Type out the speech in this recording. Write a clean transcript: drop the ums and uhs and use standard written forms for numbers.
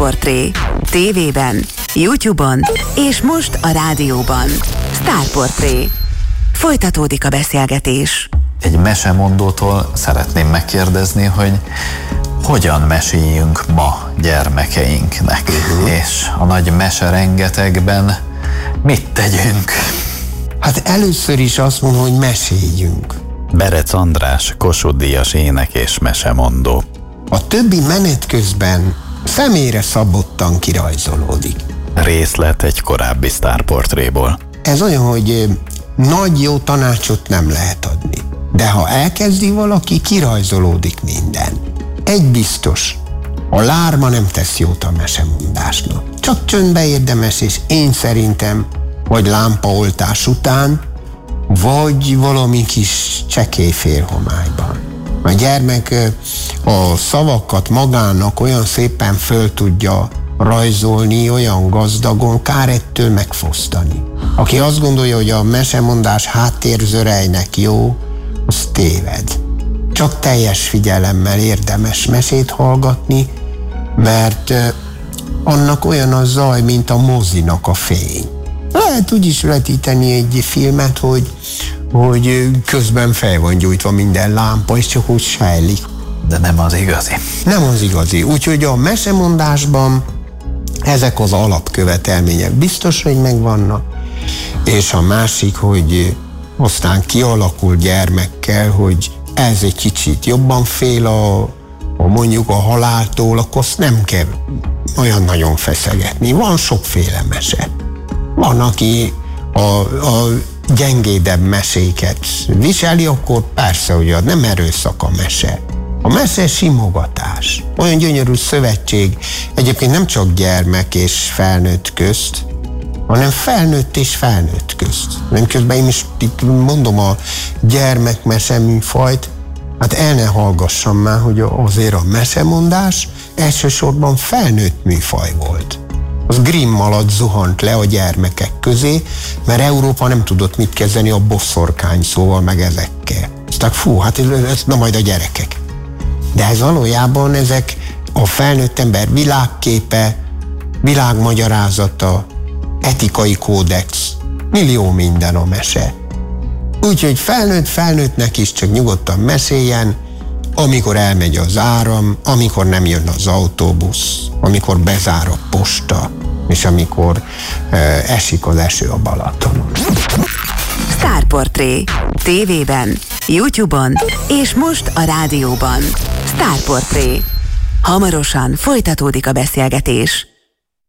Sztárportré. TV-ben, YouTube-on és most a rádióban. Sztárportré. Folytatódik a beszélgetés. Egy mesemondótól szeretném megkérdezni, hogy hogyan meséljünk ma gyermekeinknek, és a nagy meserengetegben mit tegyünk? Hát először is azt mondom, hogy meséljünk. Berec András, Kossuth-díjas ének és mesemondó. A többi menet közben személyre szabottan kirajzolódik. Részlet egy korábbi Sztárportréból. Ez olyan, hogy nagy jó tanácsot nem lehet adni. De ha elkezdi valaki, kirajzolódik minden. Egy biztos, a lárma nem tesz jót a mesemondásnak. Csak csöndbe érdemes, és én szerintem vagy lámpaoltás után, vagy valami kis csekély félhomályban. A gyermek a szavakat magának olyan szépen föl tudja rajzolni, olyan gazdagon, kár ettől megfosztani. Aki azt gondolja, hogy a mesemondás háttérzörejnek jó, az téved. Csak teljes figyelemmel érdemes mesét hallgatni, mert annak olyan a zaj, mint a mozinak a fény. Lehet úgy is vetíteni egy filmet, hogy közben fel van gyújtva minden lámpa, és csak úgy sejlik. De nem az igazi. Nem az igazi. Úgyhogy a mesemondásban ezek az alapkövetelmények biztos, hogy megvannak, és a másik, hogy aztán kialakul gyermekkel, hogy ez egy kicsit jobban fél mondjuk a haláltól, akkor azt nem kell olyan nagyon feszegetni. Van sokféle mese. Van, aki a gyengédebb meséket viseli, akkor persze, hogy nem erőszak a mese. A mese simogatás. Olyan gyönyörű szövetség, egyébként nem csak gyermek és felnőtt közt, hanem felnőtt és felnőtt közt. Nem közben én is itt mondom a gyermekmese műfajt, hát el ne hallgassam már, hogy azért a mesemondás elsősorban felnőtt műfaj volt. Az Grimm alatt zuhant le a gyermekek közé, mert Európa nem tudott mit kezdeni a bosszorkány szóval, meg ezekkel. Aztán hát ez na majd a gyerekek. De ez valójában ezek a felnőtt ember világképe, világmagyarázata, etikai kódex, millió minden a mese. Úgyhogy felnőttnek is csak nyugodtan meséljen, amikor elmegy az áram, amikor nem jön az autóbusz, amikor bezár a posta, és amikor esik az eső a Balatonon. Sztárportré. TV-ben, YouTube-on és most a rádióban. Sztárportré. Hamarosan folytatódik a beszélgetés.